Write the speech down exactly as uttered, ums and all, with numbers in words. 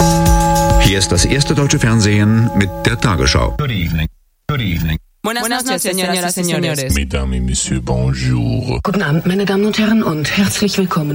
Hier ist das erste deutsche Fernsehen mit der Tagesschau. Good evening. Good evening. Buenas, Buenas noches, señoras y señores. Mesdames et messieurs, bonjour. Guten Abend, meine Damen und Herren, und herzlich willkommen.